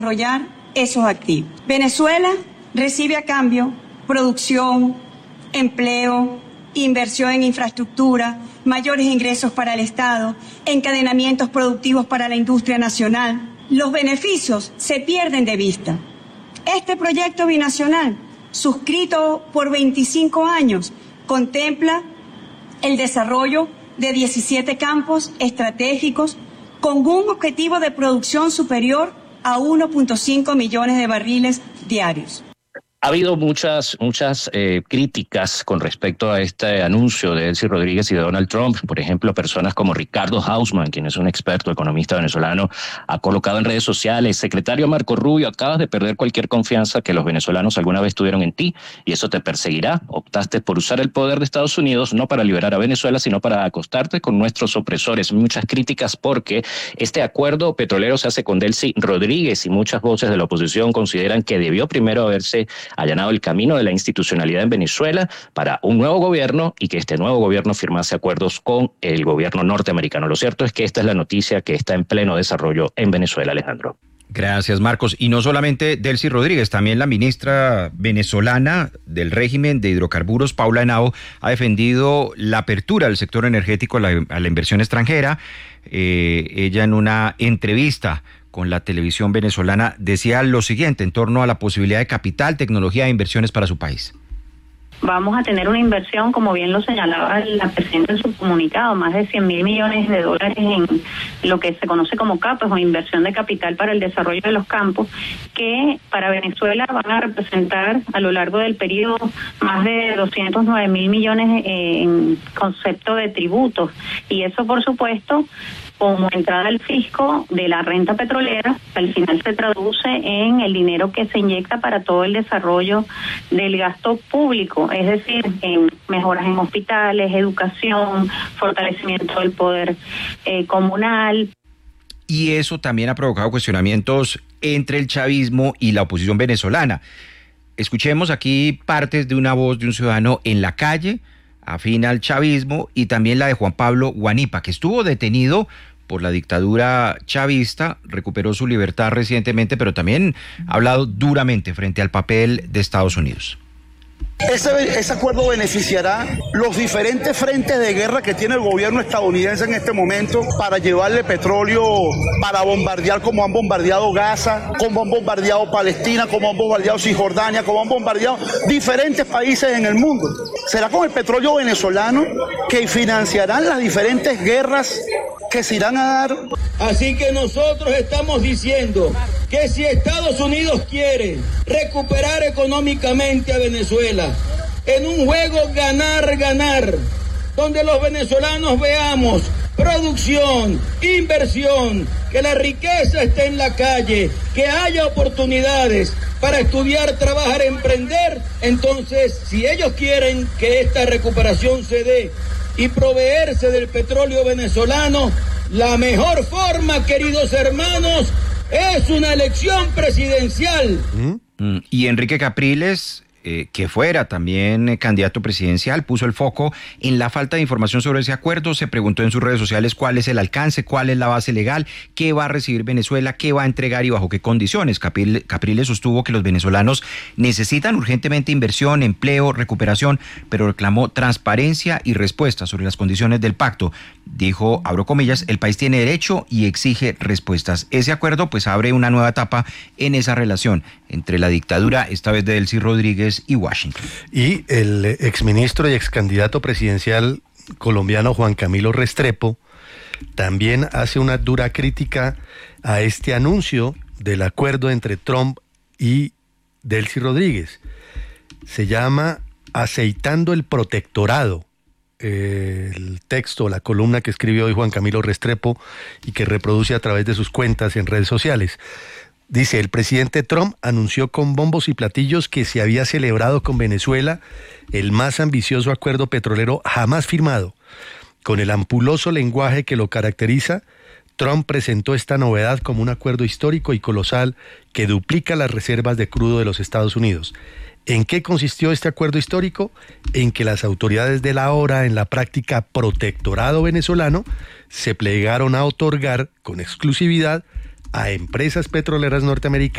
desarrollar esos activos. Venezuela recibe a cambio producción, empleo, inversión en infraestructura, mayores ingresos para el Estado, encadenamientos productivos para la industria nacional. Los beneficios se pierden de vista. Este proyecto binacional, suscrito por 25 años, contempla el desarrollo de 17 campos estratégicos con un objetivo de producción superior a 1.5 millones de barriles diarios. Ha habido muchas críticas con respecto a este anuncio de Delcy Rodríguez y de Donald Trump. Por ejemplo, personas como Ricardo Hausmann, quien es un experto economista venezolano, ha colocado en redes sociales: secretario Marco Rubio, acabas de perder cualquier confianza que los venezolanos alguna vez tuvieron en ti y eso te perseguirá. Optaste por usar el poder de Estados Unidos no para liberar a Venezuela, sino para acostarte con nuestros opresores. Muchas críticas porque este acuerdo petrolero se hace con Delcy Rodríguez y muchas voces de la oposición consideran que debió primero haberse allanado el camino de la institucionalidad en Venezuela para un nuevo gobierno y que este nuevo gobierno firmase acuerdos con el gobierno norteamericano. Lo cierto es que esta es la noticia que está en pleno desarrollo en Venezuela, Alejandro. Gracias, Marcos. Y no solamente Delcy Rodríguez, también la ministra venezolana del régimen de hidrocarburos, Paula Henao, ha defendido la apertura del sector energético a la inversión extranjera. Ella en una entrevista con la televisión venezolana decía lo siguiente en torno a la posibilidad de capital, tecnología e inversiones para su país. Vamos a tener una inversión, como bien lo señalaba la presidenta en su comunicado, más de 100.000 millones de dólares en lo que se conoce como CAPES o inversión de capital para el desarrollo de los campos, que para Venezuela van a representar a lo largo del periodo más de 209.000 millones en concepto de tributos. Y eso, por supuesto, como entrada al fisco de la renta petrolera, al final se traduce en el dinero que se inyecta para todo el desarrollo del gasto público, es decir, en mejoras en hospitales, educación, fortalecimiento del poder comunal. Y eso también ha provocado cuestionamientos entre el chavismo y la oposición venezolana. Escuchemos aquí partes de una voz de un ciudadano en la calle, afín al chavismo, y también la de Juan Pablo Guanipa, que estuvo detenido por la dictadura chavista, recuperó su libertad recientemente, pero también ha hablado duramente frente al papel de Estados Unidos. Ese acuerdo beneficiará los diferentes frentes de guerra que tiene el gobierno estadounidense en este momento para llevarle petróleo, para bombardear como han bombardeado Gaza, como han bombardeado Palestina, como han bombardeado Cisjordania, como han bombardeado diferentes países en el mundo. Será con el petróleo venezolano que financiarán las diferentes guerras que se irán a dar. Así que nosotros estamos diciendo que si Estados Unidos quiere recuperar económicamente a Venezuela en un juego ganar-ganar, donde los venezolanos veamos producción, inversión, que la riqueza esté en la calle, que haya oportunidades para estudiar, trabajar, emprender, entonces si ellos quieren que esta recuperación se dé y proveerse del petróleo venezolano, la mejor forma, queridos hermanos, es una elección presidencial. Y Enrique Capriles, que fuera también candidato presidencial, puso el foco en la falta de información sobre ese acuerdo. Se preguntó en sus redes sociales cuál es el alcance, cuál es la base legal, qué va a recibir Venezuela, qué va a entregar y bajo qué condiciones. Capriles sostuvo que los venezolanos necesitan urgentemente inversión, empleo, recuperación, pero reclamó transparencia y respuesta sobre las condiciones del pacto. Dijo, abro comillas, el país tiene derecho y exige respuestas. Ese acuerdo pues abre una nueva etapa en esa relación entre la dictadura, esta vez de Delcy Rodríguez, y Washington. Y el exministro y excandidato presidencial colombiano Juan Camilo Restrepo también hace una dura crítica a este anuncio del acuerdo entre Trump y Delcy Rodríguez. Se llama Aceitando el Protectorado, el texto, la columna que escribió hoy Juan Camilo Restrepo y que reproduce a través de sus cuentas en redes sociales. Dice, el presidente Trump anunció con bombos y platillos que se había celebrado con Venezuela el más ambicioso acuerdo petrolero jamás firmado. Con el ampuloso lenguaje que lo caracteriza, Trump presentó esta novedad como un acuerdo histórico y colosal que duplica las reservas de crudo de los Estados Unidos. ¿En qué consistió este acuerdo histórico? En que las autoridades de la hora, en la práctica protectorado venezolano, se plegaron a otorgar con exclusividad a empresas petroleras norteamericanas